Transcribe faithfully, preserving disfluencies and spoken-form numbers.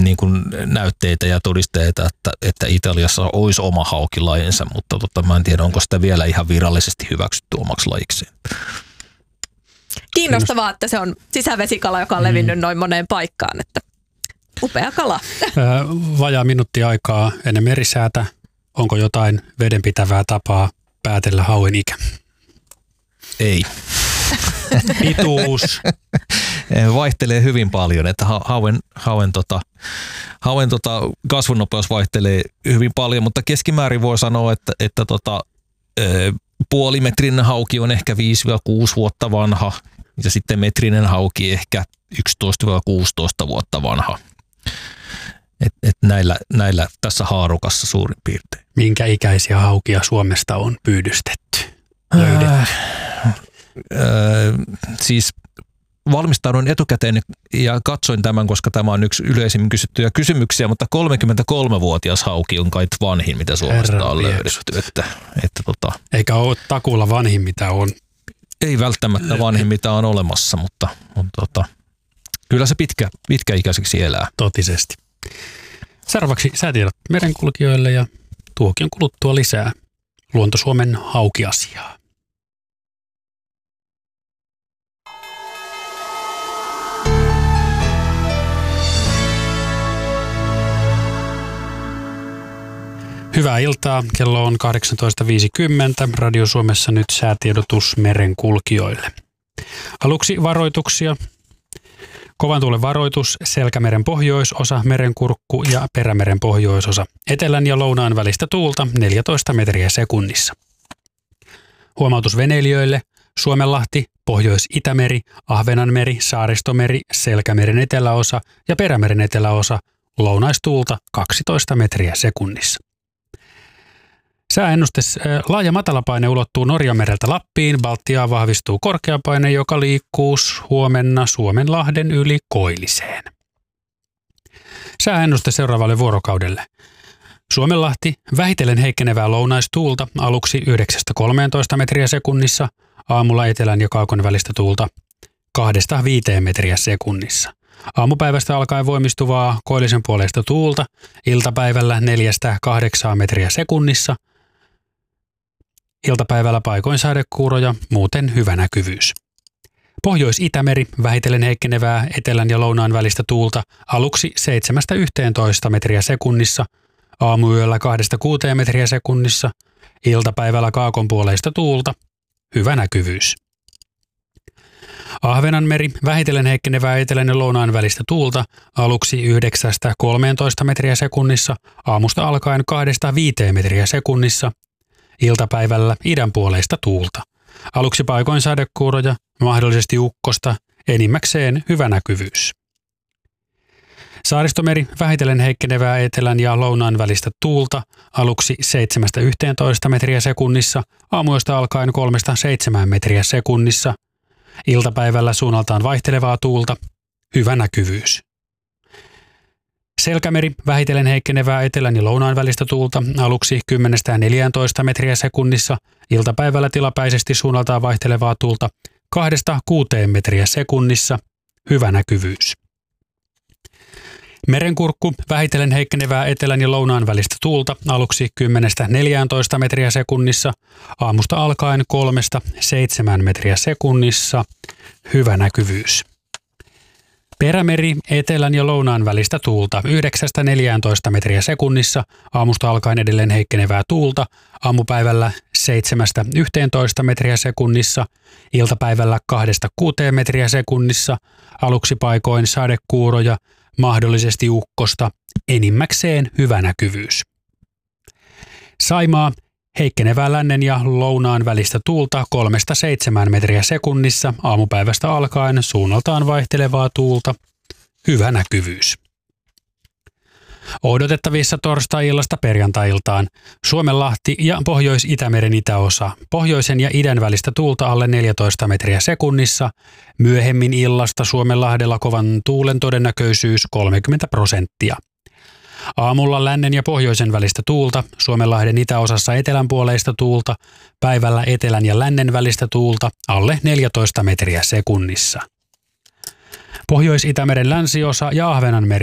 niin kuin näytteitä ja todisteita, että, että Italiassa olisi oma haukilajinsa, mutta tota, mä en tiedä, onko sitä vielä ihan virallisesti hyväksytty omaksi lajikseen. Kiinnostavaa, että se on sisävesikala, joka on levinnyt noin moneen paikkaan, että upea kala. Vajaa minuutti aikaa ennen merisäätä. Onko jotain vedenpitävää tapaa päätellä hauen ikä? Ei. Pituus? Vaihtelee hyvin paljon, että hauen, hauen, tota, hauen tota kasvunopeus vaihtelee hyvin paljon, mutta keskimäärin voi sanoa, että, että tota, puolimetrinen hauki on ehkä viisi kuusi vuotta vanha ja sitten metrinen hauki ehkä yksitoista kuusitoista vuotta vanha. Et, et näillä, näillä tässä haarukassa suurin piirtein. Minkä ikäisiä haukia Suomesta on pyydystetty? Löydetty? Äh, äh, siis valmistauduin etukäteen ja katsoin tämän, koska tämä on yksi yleisimmin kysyttyjä kysymyksiä, mutta kolmekymmentäkolmevuotias hauki on kai vanhin, mitä Suomesta Herran on löydetty. Että, että tota, eikä ole takuulla vanhin, mitä on. Ei välttämättä vanhin, mitä on olemassa, mutta, mutta tota, kyllä se pitkä, pitkäikäiseksi elää. Totisesti. Seuraavaksi säätiedot merenkulkijoille ja tuokion kuluttua lisää Luonto-Suomen haukiasiaa. Hyvää iltaa. Kello on kahdeksantoista viisikymmentä. Radio Suomessa nyt säätiedotus merenkulkijoille. Aluksi varoituksia. Kovan tuulen varoitus, Selkämeren pohjoisosa, Merenkurkku ja Perämeren pohjoisosa. Etelän ja lounaan välistä tuulta neljätoista metriä sekunnissa. Huomautus veneilijöille, Suomenlahti, Pohjois-Itämeri, Ahvenanmeri, Saaristomeri, Selkämeren eteläosa ja Perämeren eteläosa, lounaistuulta kaksitoista metriä sekunnissa. Sääennuste, laaja matalapaine ulottuu Norjanmereltä Lappiin, Baltiaan vahvistuu korkeapaine, joka liikkuu huomenna Suomenlahden yli Koilliseen. Sääennuste seuraavalle vuorokaudelle. Suomenlahti, vähitellen heikkenevää lounaistuulta, aluksi yhdeksästä kolmeentoista metriä sekunnissa, aamulla etelän ja kaakon välistä tuulta kahdesta viiteen metriä sekunnissa. Aamupäivästä alkaen voimistuvaa Koillisen puoleista tuulta, iltapäivällä neljästä kahdeksaan metriä sekunnissa, iltapäivällä paikoin sadekuuroja, muuten hyvä näkyvyys. Pohjois-Itämeri, vähitellen heikkenevää etelän ja lounaan välistä tuulta, aluksi seitsemästä yhteentoista metriä sekunnissa, aamuyöllä kahdesta kuuteen metriä sekunnissa, iltapäivällä kaakon puoleista tuulta, hyvä näkyvyys. Ahvenanmeri, vähitellen heikkenevää etelän ja lounaan välistä tuulta, aluksi yhdeksästä kolmeentoista metriä sekunnissa, aamusta alkaen kahdesta viiteen metriä sekunnissa, iltapäivällä idän puoleista tuulta. Aluksi paikoin sadekuuroja, mahdollisesti ukkosta, enimmäkseen hyvä näkyvyys. Saaristomeri, vähitellen heikkenevää etelän ja lounaan välistä tuulta, aluksi seitsemästä yhteentoista metriä sekunnissa, aamuyöstä alkaen kolmesta seitsemään metriä sekunnissa, iltapäivällä suunnaltaan vaihtelevaa tuulta, hyvä näkyvyys. Selkämeri, vähitellen heikkenevää etelän ja lounaan välistä tuulta, aluksi kymmenestä neljääntoista metriä sekunnissa, iltapäivällä tilapäisesti suunnaltaan vaihtelevaa tuulta, kahdesta kuuteen metriä sekunnissa, hyvä näkyvyys. Merenkurkku, vähitellen heikkenevää etelän ja lounaan välistä tuulta, aluksi kymmenestä neljääntoista metriä sekunnissa, aamusta alkaen kolmesta seitsemään metriä sekunnissa, hyvä näkyvyys. Perämeri, etelän ja lounaan välistä tuulta, yhdeksästä neljääntoista metriä sekunnissa, aamusta alkaen edelleen heikkenevää tuulta, aamupäivällä seitsemästä yhteentoista metriä sekunnissa, iltapäivällä kahdesta kuuteen metriä sekunnissa, aluksi paikoin sadekuuroja, mahdollisesti ukkosta, enimmäkseen hyvä näkyvyys. Saimaa, heikkenevää lännen ja lounaan välistä tuulta kolmesta seitsemään metriä sekunnissa, aamupäivästä alkaen suunnaltaan vaihtelevaa tuulta, hyvä näkyvyys. Odotettavissa torstai-illasta perjantai-iltaan Suomenlahti ja Pohjois-Itämeren itäosa, pohjoisen ja idän välistä tuulta alle neljätoista metriä sekunnissa, myöhemmin illasta Suomenlahdella kovan tuulen todennäköisyys kolmekymmentä prosenttia. Aamulla lännen ja pohjoisen välistä tuulta, Suomenlahden itäosassa etelänpuoleista tuulta, päivällä etelän ja lännen välistä tuulta alle neljätoista metriä sekunnissa. Pohjois-Itämeren länsiosa ja Ahvenanmeri